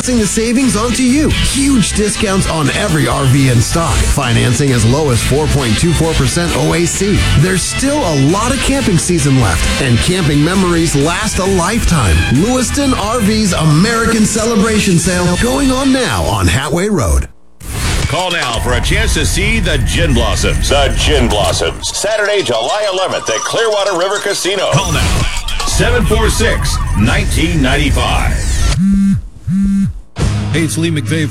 passing the savings on to you. Huge discounts on every RV in stock. Financing as low as 4.24% OAC. There's still a lot of camping season left, and camping memories last a lifetime. Lewiston RV's American Celebration Sale going on now on Hatway Road. Call now for a chance to see the Gin Blossoms. The Gin Blossoms. Saturday, July 11th at Clearwater River Casino. Call now. 746-1995. Hey, it's Lee McVeigh